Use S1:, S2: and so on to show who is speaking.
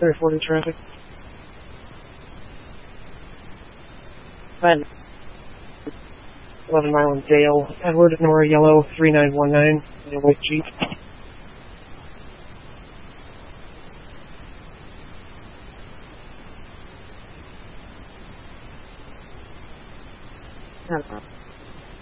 S1: 340 traffic. Fine. 11 Mile and Dale. Edward, Nora Yellow, 3919. In a white Jeep.
S2: Okay.